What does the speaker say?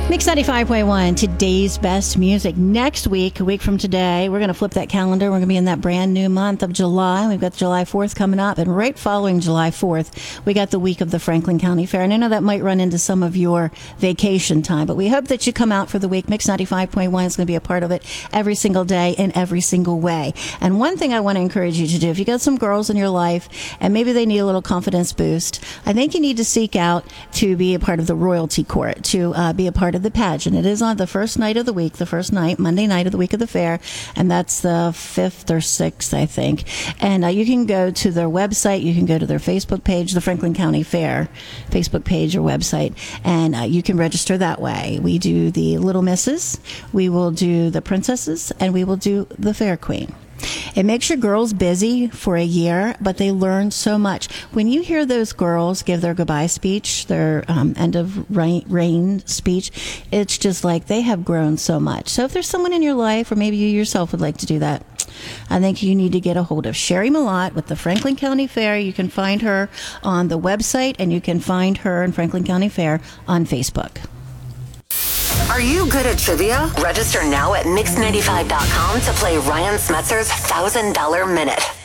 Mix 95.1, today's best music. Next week, a week from today, we're going to flip that calendar. We're going to be in that brand new month of July. We've got July 4th coming up. And right following July 4th, we got the week of the Franklin County Fair. And I know that might run into some of your vacation time, but we hope that you come out for the week. Mix 95.1 is going to be a part of it every single day in every single way. And one thing I want to encourage you to do, if you got some girls in your life and maybe they need a little confidence boost, I think you need to seek out to be a part of the royalty court, to be a part of the pageant. It is on the first night of the week, the first night, Monday night of the week of the fair, and that's the 5th or 6th, I think. And you can go to their website, you can go to their Facebook page, the Franklin County Fair Facebook page or website, and you can register that way. We do the Little Misses, we will do the Princesses, and we will do the Fair Queen. It makes your girls busy for a year, but they learn so much. When you hear those girls give their goodbye speech, their end of reign speech, it's just like they have grown so much. So if there's someone in your life, or maybe you yourself would like to do that, I think you need to get a hold of Sherry Malott with the Franklin County Fair. You can find her on the website, and you can find her in Franklin County Fair on Facebook. Are you good at trivia? Register now at Mix95.com to play Ryan Smetzer's $1,000 Minute.